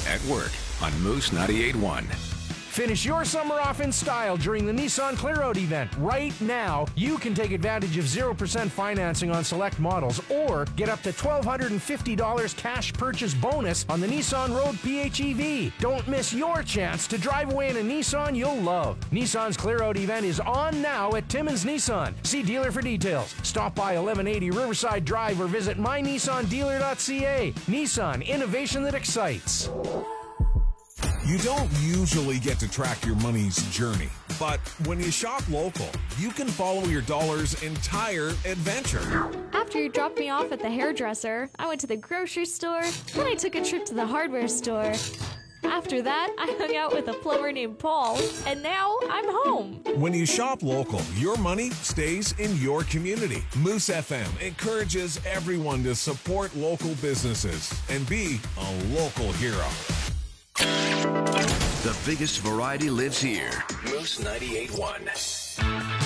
at work on Moose 98.1. Finish your summer off in style during the Nissan Clear Out event. Right now, you can take advantage of 0% financing on select models or get up to $1,250 cash purchase bonus on the Nissan Road PHEV. Don't miss your chance to drive away in a Nissan you'll love. Nissan's Clear Out event is on now at Timmins Nissan. See dealer for details. Stop by 1180 Riverside Drive or visit mynissandealer.ca. Nissan, innovation that excites. You don't usually get to track your money's journey, but when you shop local, you can follow your dollar's entire adventure. After you dropped me off at the hairdresser, I went to the grocery store, then I took a trip to the hardware store. After that, I hung out with a plumber named Paul, and now I'm home. When you shop local, your money stays in your community. Moose FM encourages everyone to support local businesses and be a local hero. The biggest variety lives here. Moose 98.1.